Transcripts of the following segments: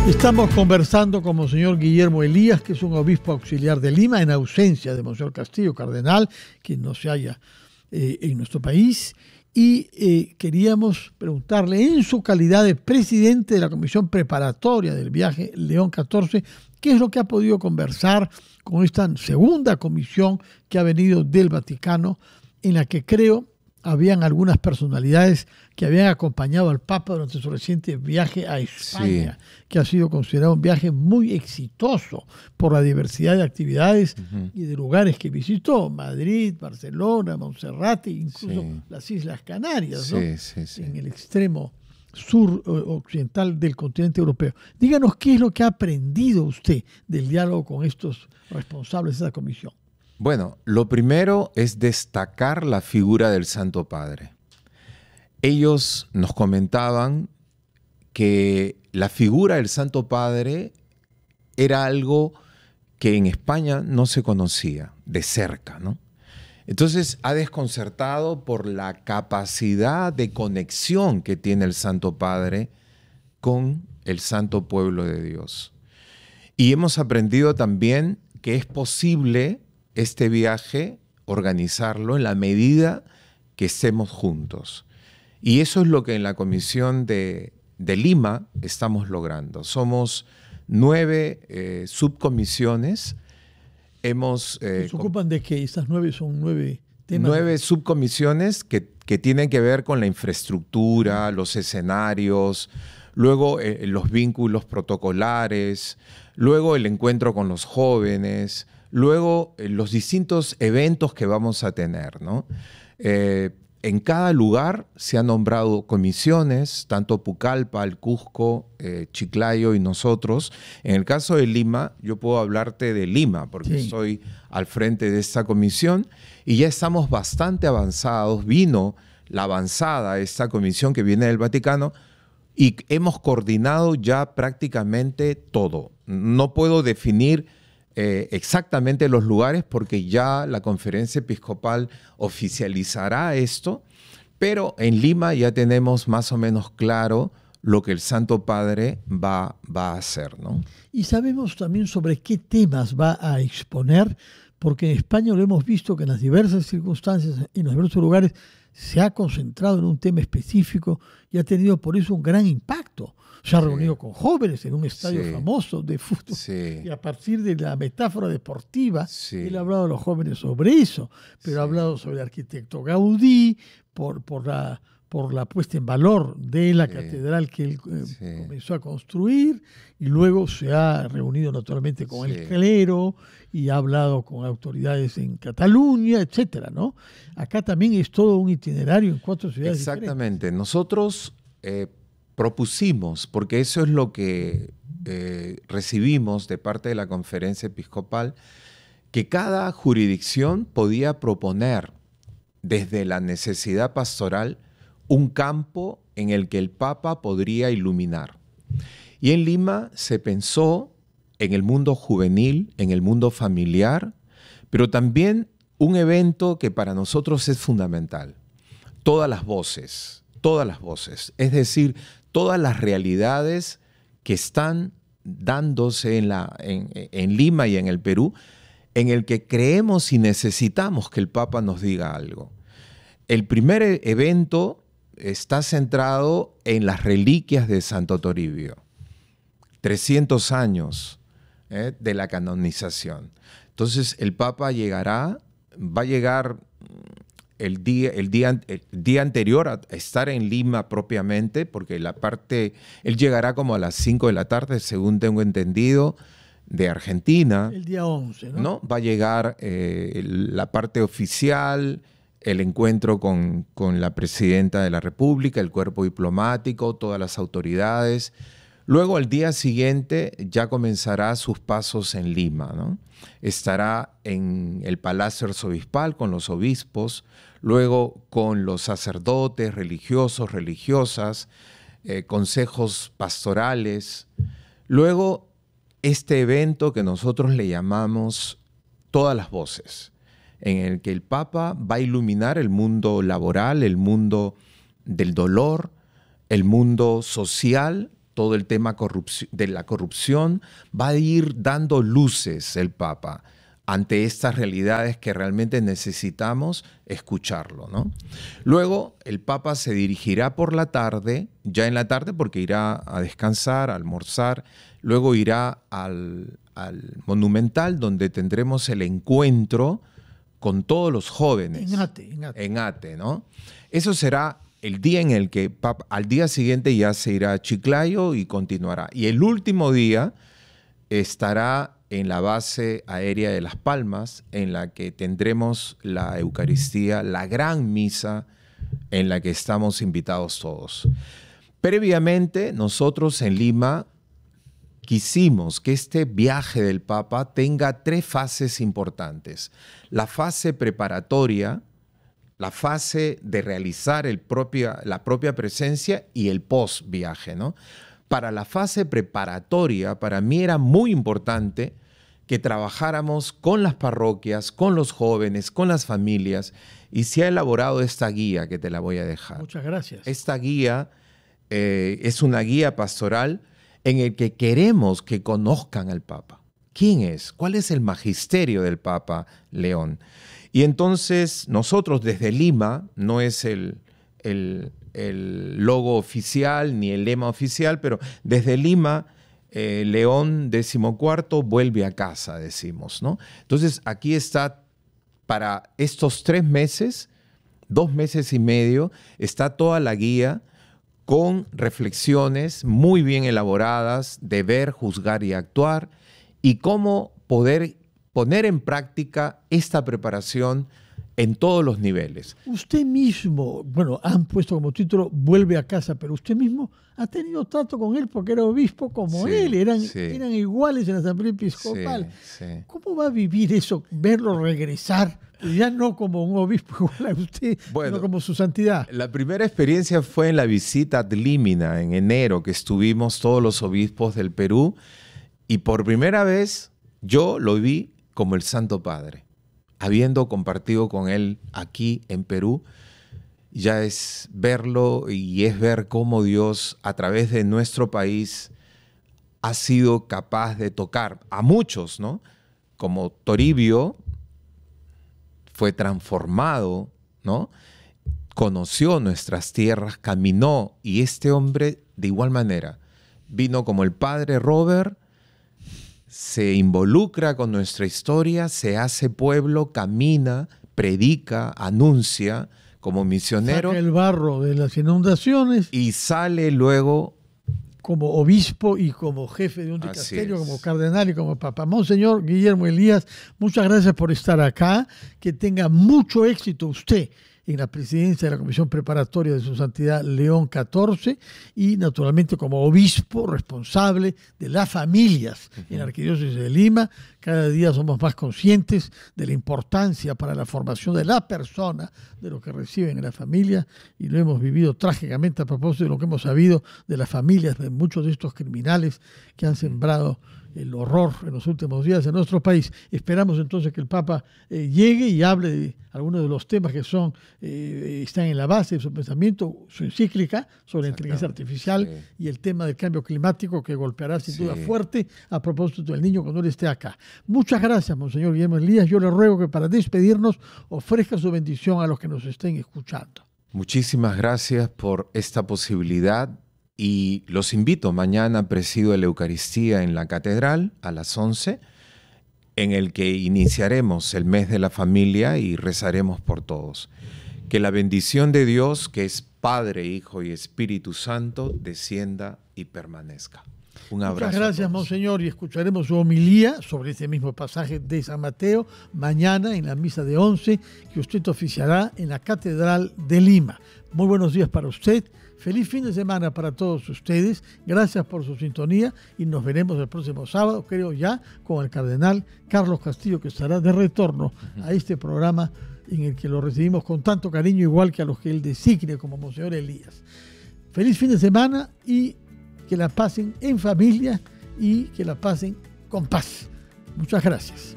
Estamos conversando con Monseñor Guillermo Elías, que es un obispo auxiliar de Lima, en ausencia de Monseñor Castillo, cardenal, quien no se halla en nuestro país. Y queríamos preguntarle, en su calidad de presidente de la comisión preparatoria del viaje León XIV, ¿qué es lo que ha podido conversar con esta segunda comisión que ha venido del Vaticano, en la que creo habían algunas personalidades que habían acompañado al Papa durante su reciente viaje a España, sí, que ha sido considerado un viaje muy exitoso por la diversidad de actividades y de lugares que visitó: Madrid, Barcelona, Monserrate, incluso las Islas Canarias, ¿no? En el extremo sur occidental del continente europeo. Díganos qué es lo que ha aprendido usted del diálogo con estos responsables de esa comisión. Bueno, lo primero es destacar la figura del Santo Padre. Ellos nos comentaban que la figura del Santo Padre era algo que en España no se conocía de cerca, ¿no? Entonces ha desconcertado por la capacidad de conexión que tiene el Santo Padre con el santo pueblo de Dios. Y hemos aprendido también que es posible este viaje organizarlo en la medida que estemos juntos. Y eso es lo que en la Comisión de Lima estamos logrando. Somos 9 subcomisiones. ¿Se ocupan de que estas 9 son 9 temas? 9 subcomisiones que tienen que ver con la infraestructura, los escenarios, luego los vínculos protocolares, luego el encuentro con los jóvenes, luego los distintos eventos que vamos a tener, ¿no? En cada lugar se han nombrado comisiones, tanto Pucallpa, el Cusco, Chiclayo y nosotros. En el caso de Lima, yo puedo hablarte de Lima porque estoy al frente de esta comisión y ya estamos bastante avanzados. Vino la avanzada esta comisión que viene del Vaticano y hemos coordinado ya prácticamente todo. No puedo definir exactamente los lugares porque ya la conferencia episcopal oficializará esto, pero en Lima ya tenemos más o menos claro lo que el Santo Padre va a hacer, ¿no? Y sabemos también sobre qué temas va a exponer, porque en España lo hemos visto que en las diversas circunstancias, en los diversos lugares, se ha concentrado en un tema específico y ha tenido por eso un gran impacto. Se ha reunido con jóvenes en un estadio famoso de fútbol y a partir de la metáfora deportiva, él ha hablado a los jóvenes sobre eso, pero ha hablado sobre el arquitecto Gaudí, por la puesta en valor de la catedral que él comenzó a construir, y luego se ha reunido naturalmente con el clero y ha hablado con autoridades en Cataluña, etcétera, ¿no? Acá también es todo un itinerario en 4 ciudades Exactamente. diferentes. Nosotros propusimos, porque eso es lo que recibimos de parte de la conferencia episcopal, que cada jurisdicción podía proponer desde la necesidad pastoral un campo en el que el Papa podría iluminar. Y en Lima se pensó en el mundo juvenil, en el mundo familiar, pero también un evento que para nosotros es fundamental: todas las voces, es decir, todas las realidades que están dándose en Lima y en el Perú, en el que creemos y necesitamos que el Papa nos diga algo. El primer evento está centrado en las reliquias de Santo Toribio, 300 años de la canonización. Entonces el Papa va a llegar el día anterior a estar en Lima propiamente, porque él llegará como a las 5 de la tarde, según tengo entendido, de Argentina. El día 11, ¿no? Va a llegar la parte oficial, el encuentro con la presidenta de la República, el cuerpo diplomático, todas las autoridades. Luego, al día siguiente, ya comenzará sus pasos en Lima, ¿no? Estará en el Palacio Arzobispal con los obispos, luego con los sacerdotes, religiosos, religiosas, consejos pastorales. Luego, este evento que nosotros le llamamos Todas las Voces, en el que el Papa va a iluminar el mundo laboral, el mundo del dolor, el mundo social todo el tema de la corrupción, va a ir dando luces el Papa ante estas realidades que realmente necesitamos escucharlo, ¿no? Luego el Papa se dirigirá por la tarde, ya en la tarde porque irá a descansar, a almorzar, luego irá al Monumental donde tendremos el encuentro con todos los jóvenes. En Ate, ¿no? Eso será el día en el que Papa, al día siguiente ya se irá a Chiclayo y continuará. Y el último día estará en la base aérea de Las Palmas, en la que tendremos la Eucaristía, la gran misa en la que estamos invitados todos. Previamente, nosotros en Lima quisimos que este viaje del Papa tenga 3 fases importantes. La fase preparatoria, la fase de realizar la propia presencia y el post-viaje, ¿no? Para la fase preparatoria, para mí era muy importante que trabajáramos con las parroquias, con los jóvenes, con las familias, y se ha elaborado esta guía que te la voy a dejar. Muchas gracias. Esta guía es una guía pastoral en el que queremos que conozcan al Papa. ¿Quién es? ¿Cuál es el magisterio del Papa León? Y entonces nosotros desde Lima, no es el logo oficial ni el lema oficial, pero desde Lima, León XIV vuelve a casa, decimos, ¿no? Entonces aquí está, para estos 3 meses, 2 meses y medio, está toda la guía con reflexiones muy bien elaboradas de ver, juzgar y actuar, y cómo poder poner en práctica esta preparación en todos los niveles. Usted mismo, bueno, han puesto como título Vuelve a casa, pero usted mismo ha tenido trato con él porque era obispo como él, eran iguales en la Asamblea Episcopal. Sí. ¿Cómo va a vivir eso, verlo regresar? Ya no como un obispo igual a usted, sino como su santidad. La primera experiencia fue en la visita ad limina en enero, que estuvimos todos los obispos del Perú, y por primera vez yo lo vi como el Santo Padre. Habiendo compartido con él aquí en Perú, ya es verlo y es ver cómo Dios a través de nuestro país ha sido capaz de tocar a muchos, ¿no? Como Toribio fue transformado, ¿no? Conoció nuestras tierras, caminó, y este hombre de igual manera vino como el padre Robert, se involucra con nuestra historia, se hace pueblo, camina, predica, anuncia como misionero. Saca el barro de las inundaciones. Y sale luego como obispo y como jefe de un dicasterio, como cardenal y como papa. Monseñor Guillermo Elías, muchas gracias por estar acá. Que tenga mucho éxito usted en la presidencia de la Comisión Preparatoria de Su Santidad León XIV y naturalmente como obispo responsable de las familias en la Arquidiócesis de Lima. Cada día somos más conscientes de la importancia para la formación de la persona, de lo que reciben en la familia, y lo hemos vivido trágicamente a propósito de lo que hemos sabido de las familias de muchos de estos criminales que han sembrado el horror en los últimos días en nuestro país. Esperamos entonces que el Papa llegue y hable de algunos de los temas que están en la base de su pensamiento, su encíclica sobre la inteligencia artificial y el tema del cambio climático, que golpeará sin duda fuerte a propósito del niño cuando él esté acá. Muchas gracias, Monseñor Guillermo Elías. Yo le ruego que para despedirnos ofrezca su bendición a los que nos estén escuchando. Muchísimas gracias por esta posibilidad. Y los invito, mañana presido la Eucaristía en la Catedral a las 11, en el que iniciaremos el mes de la familia y rezaremos por todos. Que la bendición de Dios, que es Padre, Hijo y Espíritu Santo, descienda y permanezca. Un abrazo. Muchas gracias, Monseñor, y escucharemos su homilía sobre este mismo pasaje de San Mateo mañana en la misa de 11, que usted oficiará en la Catedral de Lima. Muy buenos días para usted. Feliz fin de semana para todos ustedes. Gracias por su sintonía y nos veremos el próximo sábado, creo ya, con el cardenal Carlos Castillo, que estará de retorno a este programa en el que lo recibimos con tanto cariño, igual que a los que él designe como Monseñor Elías. Feliz fin de semana y que la pasen en familia y que la pasen con paz. Muchas gracias.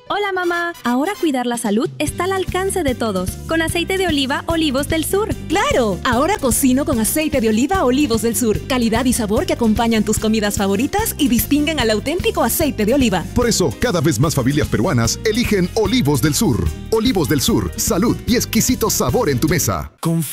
Hola mamá, ahora cuidar la salud está al alcance de todos, con aceite de oliva Olivos del Sur. ¡Claro! Ahora cocino con aceite de oliva Olivos del Sur, calidad y sabor que acompañan tus comidas favoritas y distinguen al auténtico aceite de oliva. Por eso, cada vez más familias peruanas eligen Olivos del Sur. Olivos del Sur, salud y exquisito sabor en tu mesa.